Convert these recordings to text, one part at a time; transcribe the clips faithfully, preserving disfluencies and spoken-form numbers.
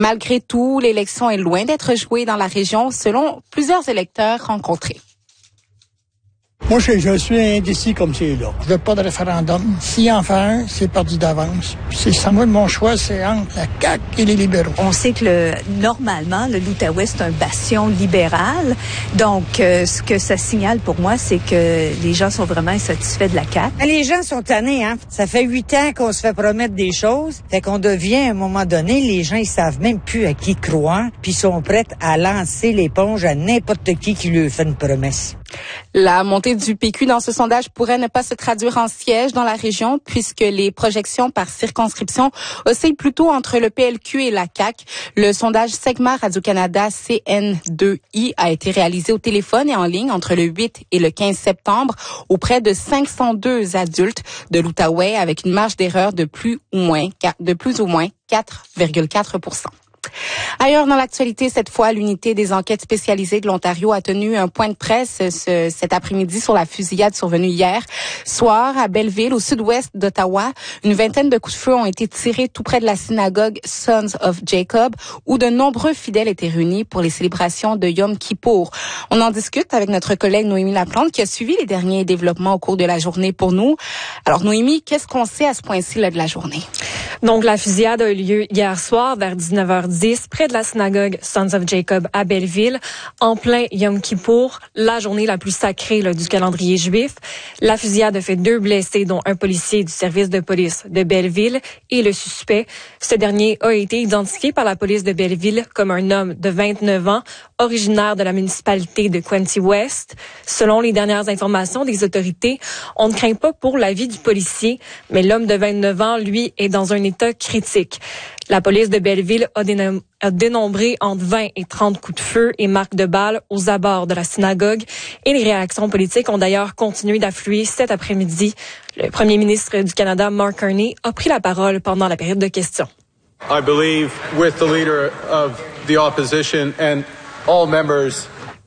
Malgré tout, l'élection est loin d'être jouée dans la région, selon plusieurs électeurs rencontrés. Moi, je, je suis indécis comme c'est là. Je veux pas de référendum. S'il en fait un, c'est perdu d'avance. C'est ça, moi, mon choix, c'est entre la C A Q et les libéraux. On sait que le, normalement, le l'Outaouais, c'est un bastion libéral. Donc, euh, ce que ça signale pour moi, c'est que les gens sont vraiment insatisfaits de la C A Q. Les gens sont tannés, hein. Ça fait huit ans qu'on se fait promettre des choses. Fait qu'on devient, à un moment donné, les gens, ils savent même plus à qui croire, puis ils sont prêts à lancer l'éponge à n'importe qui qui lui fait une promesse. La montée du P Q dans ce sondage pourrait ne pas se traduire en siège dans la région puisque les projections par circonscription oscillent plutôt entre le P L Q et la C A Q. Le sondage Segma Radio-Canada C N deux I a été réalisé au téléphone et en ligne entre le huit et le quinze septembre auprès de cinq cent deux adultes de l'Outaouais avec une marge d'erreur de plus ou moins de plus ou moins quatre virgule quatre pour cent. Ailleurs dans l'actualité, cette fois, l'unité des enquêtes spécialisées de l'Ontario a tenu un point de presse ce, cet après-midi sur la fusillade survenue hier soir à Belleville, au sud-ouest d'Ottawa. Une vingtaine de coups de feu ont été tirés tout près de la synagogue Sons of Jacob, où de nombreux fidèles étaient réunis pour les célébrations de Yom Kippour. On en discute avec notre collègue Noémie Laplante, qui a suivi les derniers développements au cours de la journée pour nous. Alors Noémie, qu'est-ce qu'on sait à ce point-ci là de la journée? Donc, la fusillade a eu lieu hier soir vers dix-neuf heures dix près de la synagogue Sons of Jacob à Belleville, en plein Yom Kippour, la journée la plus sacrée là, du calendrier juif. La fusillade a fait deux blessés, dont un policier du service de police de Belleville et le suspect. Ce dernier a été identifié par la police de Belleville comme un homme de vingt-neuf ans, originaire de la municipalité de Quinte West. Selon les dernières informations des autorités, on ne craint pas pour la vie du policier, mais l'homme de vingt-neuf ans, lui, est dans un état critique. La police de Belleville a, dénom- a dénombré entre vingt et trente coups de feu et marques de balles aux abords de la synagogue. Et les réactions politiques ont d'ailleurs continué d'affluer cet après-midi. Le premier ministre du Canada, Mark Carney, a pris la parole pendant la période de questions. I believe with the leader of the opposition and all members.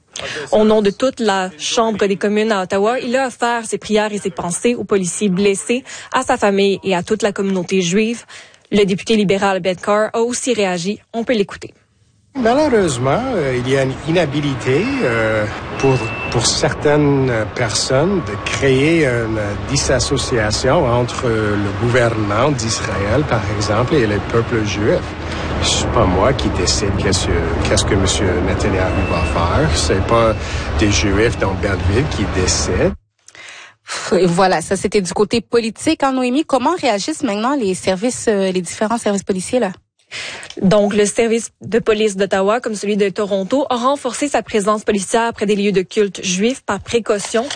Au nom de toute la Chambre des communes à Ottawa, il a offert ses prières et ses pensées aux policiers blessés, à sa famille et à toute la communauté juive. Le député libéral Ben Carr a aussi réagi. On peut l'écouter. Malheureusement, euh, il y a une inhabilité euh, pour pour certaines personnes de créer une dissociation entre le gouvernement d'Israël, par exemple, et le peuple juif. C'est pas moi qui décide qu'est-ce, qu'est-ce que M. Netanyahu va faire. C'est pas des Juifs dans Belleville qui décident. Et voilà, ça c'était du côté politique. Hein, Noémie, comment réagissent maintenant les services, euh, les différents services policiers là? Donc, le service de police d'Ottawa, comme celui de Toronto, a renforcé sa présence policière près des lieux de culte juifs par précaution.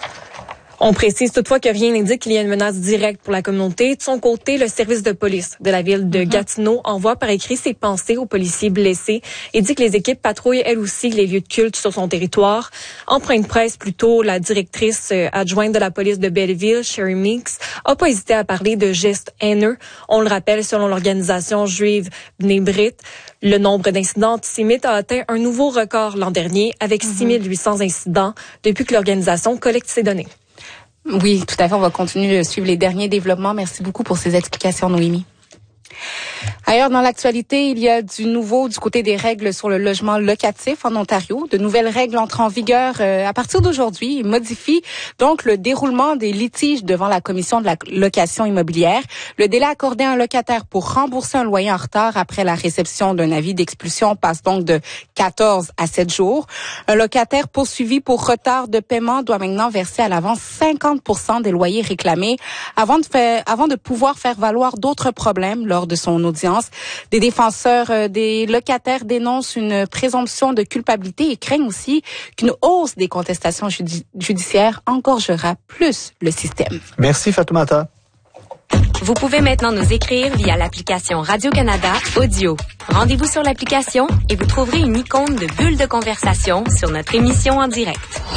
On précise toutefois que rien n'indique qu'il y a une menace directe pour la communauté. De son côté, le service de police de la ville de Gatineau envoie par écrit ses pensées aux policiers blessés et dit que les équipes patrouillent elles aussi les lieux de culte sur son territoire. En point de presse, plutôt, la directrice adjointe de la police de Belleville, Sherry Meeks, a pas hésité à parler de gestes haineux. On le rappelle, selon l'organisation juive Bnei Brit, le nombre d'incidents antisémites a atteint un nouveau record l'an dernier avec six mille huit cents incidents depuis que l'organisation collecte ses données. Oui, tout à fait. On va continuer de suivre les derniers développements. Merci beaucoup pour ces explications, Noémie. Ailleurs dans l'actualité, il y a du nouveau du côté des règles sur le logement locatif en Ontario. De nouvelles règles entrent en vigueur euh, à partir d'aujourd'hui et modifient donc le déroulement des litiges devant la commission de la location immobilière. Le délai accordé à un locataire pour rembourser un loyer en retard après la réception d'un avis d'expulsion passe donc de quatorze à sept jours. Un locataire poursuivi pour retard de paiement doit maintenant verser à l'avance cinquante pour cent des loyers réclamés avant de faire, avant de pouvoir faire valoir d'autres problèmes lors de son audience. Des défenseurs euh, des locataires dénoncent une présomption de culpabilité et craignent aussi qu'une hausse des contestations judi- judiciaires engorgera plus le système. Merci Fatoumata. Vous pouvez maintenant nous écrire via l'application Radio-Canada Audio. Rendez-vous sur l'application et vous trouverez une icône de bulle de conversation sur notre émission en direct.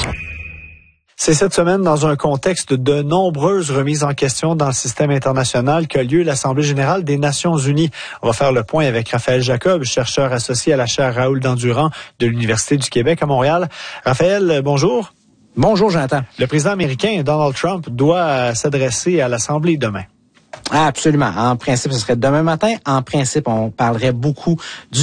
C'est cette semaine, dans un contexte de nombreuses remises en question dans le système international, qu'a lieu l'Assemblée générale des Nations unies. On va faire le point avec Raphaël Jacob, chercheur associé à la chaire Raoul Dandurand de l'Université du Québec à Montréal. Raphaël, bonjour. Bonjour, Jonathan. Le président américain Donald Trump doit s'adresser à l'Assemblée demain. Ah, absolument. En principe, ce serait demain matin. En principe, on parlerait beaucoup du